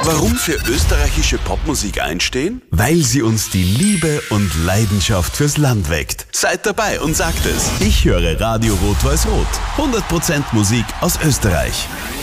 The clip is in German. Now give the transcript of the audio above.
Warum für österreichische Popmusik einstehen? Weil sie uns die Liebe und Leidenschaft fürs Land weckt. Seid dabei und sagt es. Ich höre Radio Rot-Weiß-Rot. 100% Musik aus Österreich.